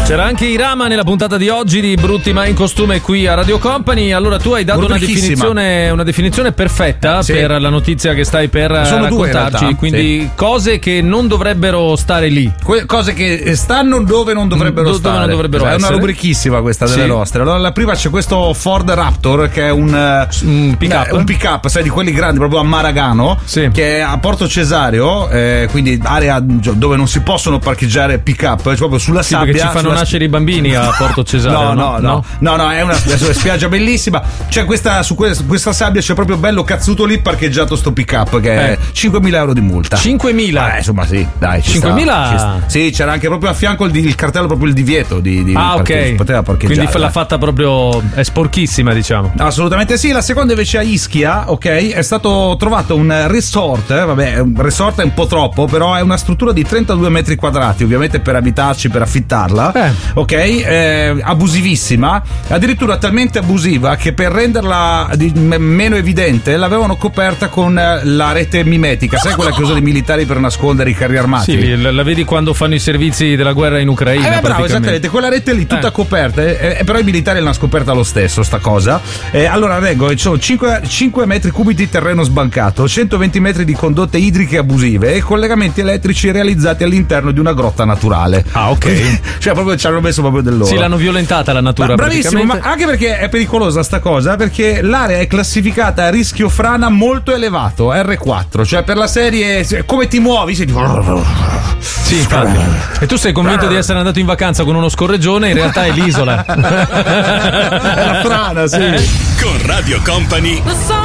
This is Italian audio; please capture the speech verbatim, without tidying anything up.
C'era anche Irama nella puntata di oggi di Brutti ma in costume qui a Radio Company. Allora tu hai dato una definizione, una definizione perfetta sì. per la notizia che stai per Sono raccontarci, due quindi sì. cose che non dovrebbero stare lì. Que- cose che stanno dove non dovrebbero Do- stare. Dove non dovrebbero è essere. Una rubrichissima questa delle sì. nostre. Allora la prima c'è questo Ford Raptor che è un, un pick up, un pick up, sai, di quelli grandi proprio a Maragano, sì. che è a Porto Cesareo, eh, quindi area dove non si possono parcheggiare pick up, cioè proprio sulla sì, sabbia. Perché ci fanno nascere i bambini a Porto Cesareo. No, no, no, no, no, no, è una spiaggia bellissima. C'è questa, su questa sabbia c'è proprio bello cazzuto lì parcheggiato sto pick up che è eh. cinquemila euro di multa. cinquemila? Eh, insomma, sì, dai. cinquemila? Sì, c'era anche proprio a fianco il, il cartello, proprio il divieto di, di ah, ok. Poteva parcheggiare. Quindi l'ha fatta proprio, è sporchissima, diciamo. Assolutamente sì. La seconda invece a Ischia, ok, è stato trovato un resort, eh, vabbè, un resort è un po' troppo, però è una struttura di trentadue metri quadrati, ovviamente per abitarci, per affittarla, eh. ok, eh, abusivissima, addirittura talmente abusiva che per renderla di, m- meno evidente l'avevano coperta con la rete mimetica, sai quella che usano i militari per nascondere i carri armati? Sì, la, la vedi quando fanno i servizi della guerra in Ucraina. Eh, bravo, esattamente, quella rete lì tutta eh. coperta, eh, eh, però i militari l'hanno scoperta lo stesso sta cosa. Eh, allora leggo, ci sono cinque metri cubi di terreno sbancato, centoventi metri di condotte idriche abusive e collegamenti elettrici realizzati all'interno di una grotta naturale. Ah, ok. Cioè proprio ci hanno messo proprio del loro. Sì, l'hanno violentata la natura. Ma bravissimo, ma anche perché è pericolosa sta cosa, perché l'area è classificata a rischio frana molto elevato, R quattro, cioè per la serie come ti muovi sei tipo... Sì, infatti. E tu sei convinto di essere andato in vacanza con uno scorreggione, in realtà è l'isola. È la frana, sì. Con Radio Company